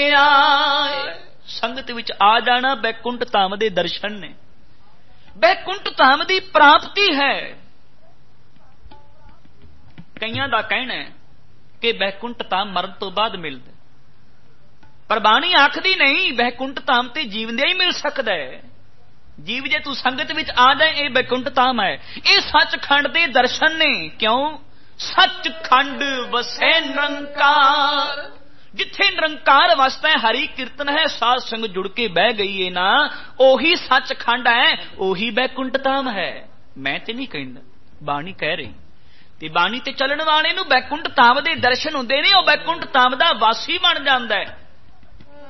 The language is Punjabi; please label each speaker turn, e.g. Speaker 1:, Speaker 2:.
Speaker 1: ਸੰਗਤ ਵਿੱਚ ਆ ਜਾਣਾ ਬੈਕੁੰਠ ਧਾਮ ਦੇ ਦਰਸ਼ਨ ਨੇ, ਬੈਕੁੰਠ ਧਾਮ ਦੀ ਪ੍ਰਾਪਤੀ ਹੈ। ਕਈਆਂ ਦਾ ਕਹਿਣਾ ਹੈ ਕਿ ਬੈਕੁੰਠ ਧਾਮ ਮਰਨ ਤੋਂ ਬਾਅਦ ਮਿਲਦਾ, ਪਰ ਬਾਣੀ ਆਖਦੀ ਨਹੀਂ ਬੈਕੁੰਠ ਧਾਮ ਤੇ ਜੀਵਦਿਆਂ ਹੀ ਮਿਲ ਸਕਦਾ ਹੈ। ਜੀਵ ਜੇ ਤੂੰ ਸੰਗਤ ਵਿੱਚ ਆ ਜਾਏ, ਇਹ ਬੈਕੁੰਠ ਧਾਮ ਹੈ, ਇਹ ਸੱਚਖੰਡ ਦੇ ਦਰਸ਼ਨ ਨੇ। ਕਿਉਂ? ਸੱਚਖੰਡ ਵਸੈ ਨਿਰੰਕਾਰ, ਜਿੱਥੇ ਨਿਰੰਕਾਰ ਵਸਦਾ ਹੈ, ਹਰੀ ਕੀਰਤਨ ਹੈ, ਸਾਧ ਸੰਗ ਜੁੜ ਕੇ ਬਹਿ ਗਈ ਹੈ ਨਾ, ਉਹੀ ਸੱਚਖੰਡ ਹੈ, ਉਹੀ ਬੈਕੁੰਠ ਧਾਮ ਹੈ। ਮੈਂ ਤੇ ਨਹੀਂ ਕਹਿੰਦਾ, ਬਾਣੀ ਕਹਿ ਰਹੀ। ਤੇ ਬਾਣੀ ਤੇ ਚੱਲਣ ਵਾਲੇ ਨੂੰ ਬੈਕੁੰਠ ਧਾਮ ਦੇ ਦਰਸ਼ਨ ਹੁੰਦੇ ਨੇ, ਉਹ ਬੈਕੁੰਠ ਧਾਮ ਦਾ ਵਾਸੀ ਬਣ ਜਾਂਦਾ ਹੈ।